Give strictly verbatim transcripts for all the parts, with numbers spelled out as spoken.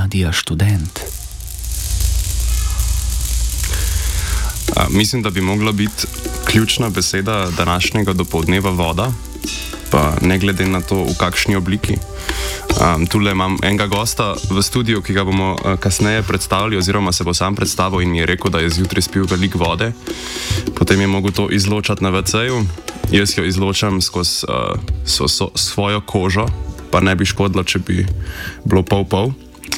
Radia Študent. A, mislim, da bi mogla biti ključna beseda današnjega dopoldneva voda, pa ne glede na to, v kakšni obliki. Um, tule imam enega gosta v studiu, ki ga bomo uh, kasneje predstavili, oziroma se bo sam predstavil in mi je rekel, da je zjutraj spil veliko vode. Potem je mogel to izločati na ve ceju. Jaz jo izločam skozi uh, so, so, svojo kožo, pa ne bi škodilo, če bi bilo pol-pol.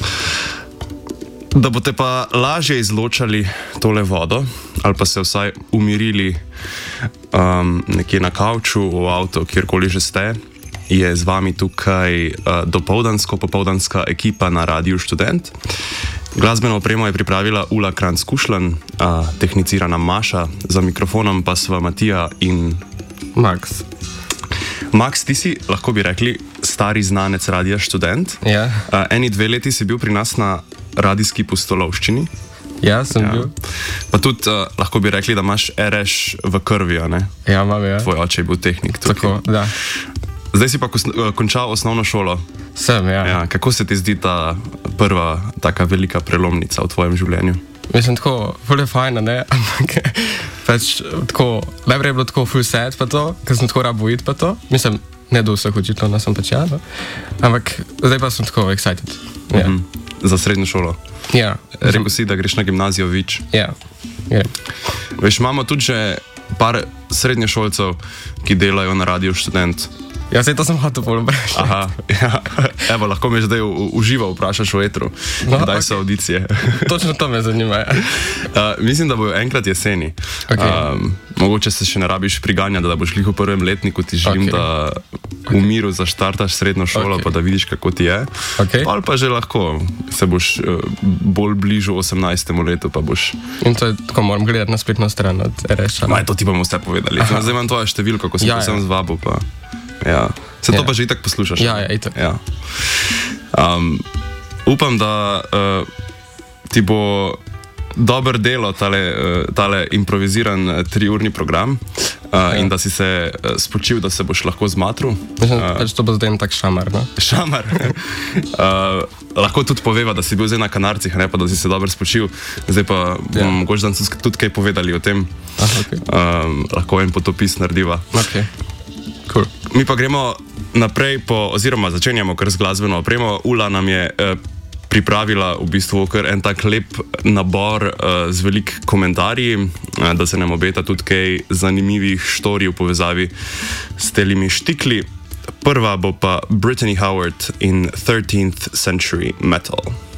Da boste pa lažje izločali tole vodo, ali pa se vsaj umirili um, nekje na kavču, v avtu, kjerkoli že ste, je z vami tukaj uh, dopoldansko-popoldanska ekipa na Radiu Študent. Glasbeno opremo je pripravila Ula Kranjc-Kušlan, uh, tehnicirana Maša, za mikrofonom pa sva Matija in Max. Max, ti si, lahko bi rekli, stari znanec Radia Študent. Ja. Uh, eni dve leti si bil pri nas na radijski pustolovščini. Ja, sem ja. bil. Pa tudi uh, lahko bi rekli, da imaš er eš v krvi, a ne? Ja, imam, ja. Tvoj oče je bil tehnik tukaj. Tako, da. Zdaj si pa končal osnovno šolo. Sem, ja. Ja, kako se ti zdi ta prva taka velika prelomnica v tvojem življenju? Mislim, tako, ful je fajn, ne? Ampak, pač, tako, najprej je bilo tako full sad pa to, ker sem tako rabo iti pa to. Mislim, ne do vseh očitno, ne sem pač ja, no? Ampak, zdaj pa sem tako excited. Ja. Mhm. Za srednjo šolo. Ja. Rekel si, da greš na gimnazijo Vič. Ja. Ja. Veš, imamo tudi že par srednješolcev, ki delajo na Radiu Študent. Ja, sej to sem hotel bolj vprašati. Aha, ja. Evo, lahko me zdaj uživo vprašaš v etru. No, Kdaj okay. so audicije? Točno to me zanima. Ja. Uh, mislim, da bojo enkrat jeseni. Okay. Um, mogoče se še ne rabiš priganjati, da boš glih v prvem letniku, ti želim, Okay. da v miru zaštartaš srednjo šolo, Okay. pa da vidiš, kako ti je. Okay. Ali pa že lahko se boš uh, bolj bližal osemnajstemu letu, pa boš... In to je tako, moram gledati na spletno stran od er es. Maj, to ti bomo vse povedali. No, zdaj imam tvojo številko, ko sem Ja, ja, ja. ja. zvabil, pa... Ja. Se to Ja. pa že itak poslušaš? Ja, ja, itak. Ja. Um, upam, da uh, ti bo dober delo tale, uh, tale improviziran uh, triurni program uh, ja. in da si se uh, spočil, da se boš lahko zmatril. Mislim, uh, pač to bo zdaj en tak šamar, no? Šamar. uh, lahko tudi poveva, da si bil zdaj na Kanarcih, ne pa da si se dobro spočil. Zdaj pa Ja. bomo mogoče danes tudi kaj povedali o tem. Aha, okay. um, lahko en potopis narediva. Okay. Cool. Mi pa gremo naprej, po, oziroma začenjamo kar z glasbeno opremo. Ula nam je eh, pripravila v bistvu kar en tak lep nabor eh, z velik komentarji, eh, da se nam obeta tudi kaj zanimivih štorij v povezavi s telimi štikli. Prva bo pa Brittany Howard in thirteenth Century Metal.